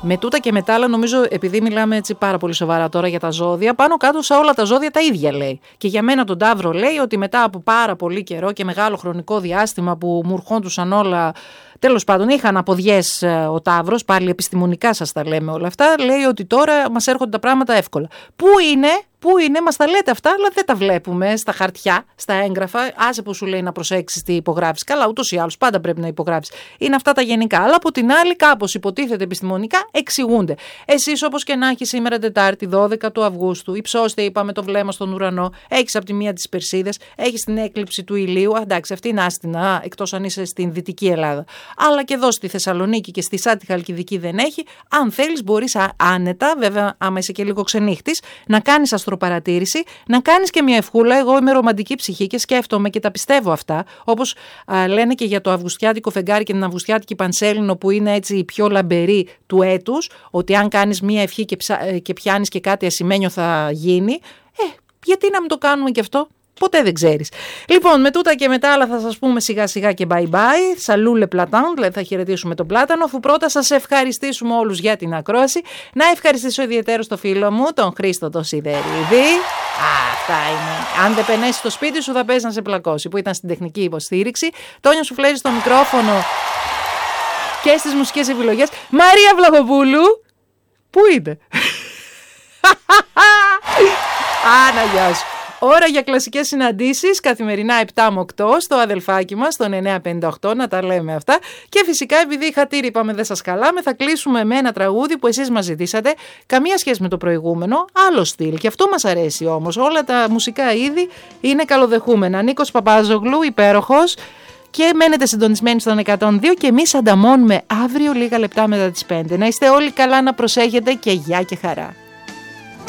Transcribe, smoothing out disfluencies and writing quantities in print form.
Με τούτα και μετά, αλλά νομίζω επειδή μιλάμε έτσι πάρα πολύ σοβαρά τώρα για τα ζώδια, πάνω κάτω σε όλα τα ζώδια τα ίδια λέει. Και για μένα τον Ταύρο λέει ότι μετά από πάρα πολύ καιρό και μεγάλο χρονικό διάστημα που μου ερχόντουσαν όλα. Τέλος πάντων, είχαν αποδιές ο Ταύρος, πάλι επιστημονικά σας τα λέμε όλα αυτά, λέει ότι τώρα μας έρχονται τα πράγματα εύκολα. Πού είναι, μας τα λέτε αυτά, αλλά δεν τα βλέπουμε στα χαρτιά, στα έγγραφα. Άσε που σου λέει να προσέξεις τι υπογράφεις. Καλά, ούτως ή άλλως, πάντα πρέπει να υπογράφεις. Είναι αυτά τα γενικά. Αλλά από την άλλη, κάπως υποτίθεται επιστημονικά, εξηγούνται. Εσείς, όπως και να έχει σήμερα Τετάρτη, 12 του Αυγούστου, υψώστε, είπαμε, το βλέμμα στον ουρανό. Έχεις από τη μία τις Περσίδες, έχεις την έκλειψη του ηλίου. Εντάξει, αυτή είναι άστινα, εκτός αν είσαι στην Δυτική Ελλάδα. Αλλά και εδώ στη Θεσσαλονίκη και στη Σάτι Χαλκιδική δεν έχει. Αν θέλεις, μπορείς άνετα, βέβαια, άμα είσαι και λίγο ξενύχτης, να κάνεις αστροπαρατήρηση, να κάνεις και μια ευχούλα. Εγώ είμαι ρομαντική ψυχή και σκέφτομαι και τα πιστεύω αυτά. Όπως λένε και για το αυγουστιάτικο φεγγάρι και την αυγουστιάτικη πανσέλινο, που είναι έτσι η πιο λαμπερή του έτους, ότι αν κάνεις μια ευχή και πιάνεις και κάτι ασημένιο θα γίνει. Γιατί να μην το κάνουμε και αυτό? Ποτέ δεν ξέρεις. Λοιπόν, με τούτα και μετά άλλα θα σας πούμε σιγά σιγά και bye bye. Σαλούλε πλατάν, δηλαδή θα χαιρετήσουμε τον Πλάτανο, αφού πρώτα σας ευχαριστήσουμε όλους για την ακρόαση. Να ευχαριστήσω ιδιαίτερα το φίλο μου, τον Χρήστο τον Σιδερίδη. Αυτά είναι. Αν δεν πενέσει στο σπίτι σου θα παίζει να σε πλακώσει, που ήταν στην τεχνική υποστήριξη. Τόνιο Σουφλέρη στο μικρόφωνο και στις μουσικές επιλογές. Μαρία Βλαχοπούλου. Πού είναι? Άνα, γεια σου. Ώρα για κλασικές συναντήσεις, καθημερινά 7 με 8 στο αδελφάκι μας, στο 958, να τα λέμε αυτά. Και φυσικά, επειδή χατήρι είπαμε δεν σας χαλάμε, θα κλείσουμε με ένα τραγούδι που εσείς μας ζητήσατε. Καμία σχέση με το προηγούμενο, άλλο στυλ. Και αυτό μας αρέσει όμως. Όλα τα μουσικά είδη είναι καλοδεχούμενα. Νίκος Παπάζογλου, υπέροχος. Και μένετε συντονισμένοι στον 102 και εμείς ανταμώνουμε αύριο λίγα λεπτά μετά τις 5. Να είστε όλοι καλά, να προσέχετε και γεια και χαρά.